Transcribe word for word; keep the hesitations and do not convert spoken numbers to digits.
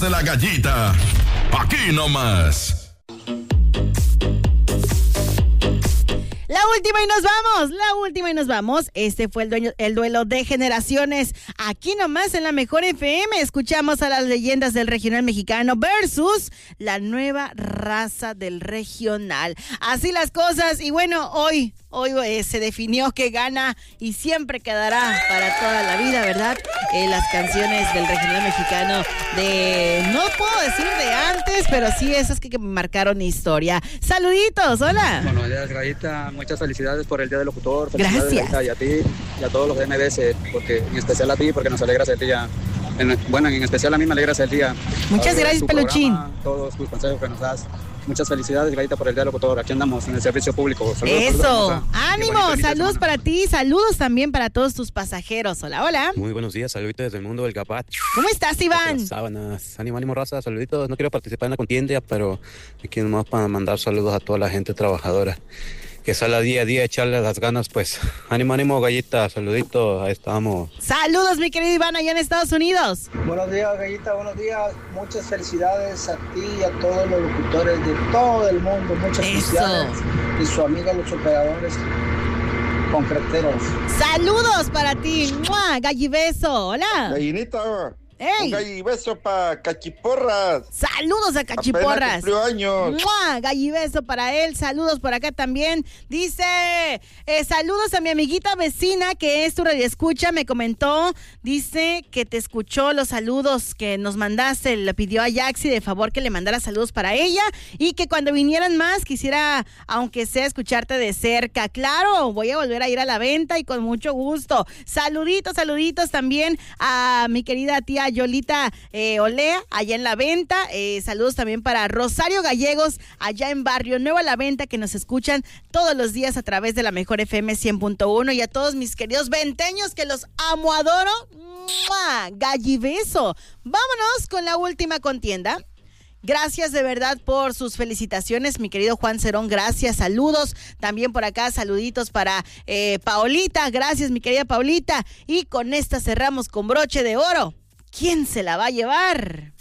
de la Gallita. Aquí nomás. La última y nos vamos, la última y nos vamos. Este fue el, dueño, el duelo de generaciones. Aquí nomás en la Mejor F M escuchamos a las leyendas del regional mexicano versus la nueva raza del regional. Así las cosas y bueno, hoy, hoy eh, se definió que gana y siempre quedará para toda la vida, ¿verdad? Eh, las canciones del regional mexicano de, no puedo decir de antes, pero sí esas que, que marcaron historia. Saluditos, hola. Buenos días, Gallita. Muchas felicidades por el Día del Locutor. Gracias. Y a ti y a todos los de M B S, porque en especial a ti, porque nos alegras el día. En, bueno, en especial a mí me alegras el día. Muchas gracias, Peluchín. Programa, todos tus consejos que nos das. Muchas felicidades, Gallita, por el Día del Locutor. Aquí andamos en el servicio público. Saludos, Eso, saludos, ánimo, saludos para ti, saludos también para todos tus pasajeros. Hola, hola. Muy buenos días, saluditos desde el mundo del Capaz. ¿Cómo estás, Iván? Las sábanas, ánimo, ánimo, raza, saluditos. No quiero participar en la contienda, pero aquí nomás para mandar saludos a toda la gente trabajadora que sale día a día a echarle las ganas, pues. Ánimo, ánimo, Gallita, saluditos, ahí estamos. Saludos, mi querido Iván, allá en Estados Unidos. Buenos días, Gallita, buenos días. Muchas felicidades a ti y a todos los locutores de todo el mundo. Muchas Eso. felicidades. Y su amiga, los operadores concreteros. Saludos para ti, ¡mua! Gallibeso, hola. Gallinita. ¡Ey! Un gallibeso para Cachiporras. Saludos a Cachiporras. Apenas cumplió años. ¡Mua! Gallibeso para él. Saludos por acá también. Dice, eh, saludos a mi amiguita vecina que es tu radioescucha. Me comentó, dice que te escuchó los saludos que nos mandaste. Le pidió a Yaxi de favor que le mandara saludos para ella y que cuando vinieran más quisiera, aunque sea, escucharte de cerca. Claro, voy a volver a ir a la venta y con mucho gusto. Saluditos, saluditos también a mi querida tía Yolita eh, Olea, allá en la venta. Eh, saludos también para Rosario Gallegos, allá en Barrio Nuevo a la Venta, que nos escuchan todos los días a través de la Mejor F M cien punto uno. Y a todos mis queridos venteños, que los amo, adoro. ¡Mua! Gallibeso. Vámonos con la última contienda. Gracias de verdad por sus felicitaciones, mi querido Juan Cerón, gracias, saludos, también por acá saluditos para eh, Paolita, gracias mi querida Paolita, y con esta cerramos con broche de oro. ¿Quién se la va a llevar?